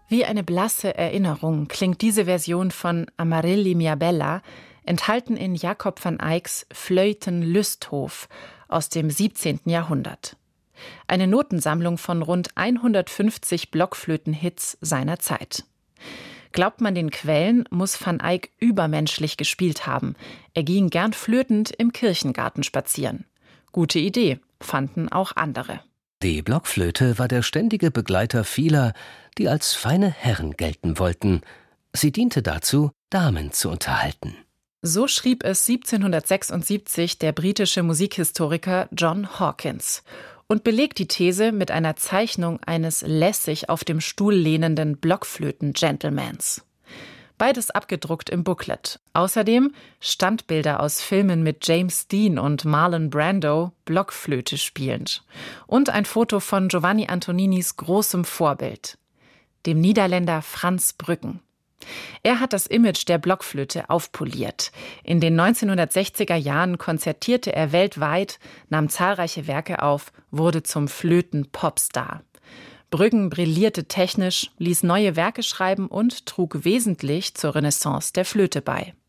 Wie eine blasse Erinnerung klingt diese Version von Amarilli mia bella, enthalten in Jacob van Eycks Flöten-Lüsthof aus dem 17. Jahrhundert. Eine Notensammlung von rund 150 Blockflöten-Hits seiner Zeit. Glaubt man den Quellen, muss van Eyck übermenschlich gespielt haben. Er ging gern flötend im Kirchengarten spazieren. Gute Idee, fanden auch andere. Die Blockflöte war der ständige Begleiter vieler, die als feine Herren gelten wollten. Sie diente dazu, Damen zu unterhalten. So schrieb es 1776 der britische Musikhistoriker John Hawkins und belegt die These mit einer Zeichnung eines lässig auf dem Stuhl lehnenden Blockflöten-Gentlemans. Beides abgedruckt im Booklet. Außerdem Standbilder aus Filmen mit James Dean und Marlon Brando, Blockflöte spielend. Und ein Foto von Giovanni Antoninis großem Vorbild, dem Niederländer Frans Brüggen. Er hat das Image der Blockflöte aufpoliert. In den 1960er Jahren konzertierte er weltweit, nahm zahlreiche Werke auf, wurde zum Flöten-Popstar. Brüggen brillierte technisch, ließ neue Werke schreiben und trug wesentlich zur Renaissance der Flöte bei.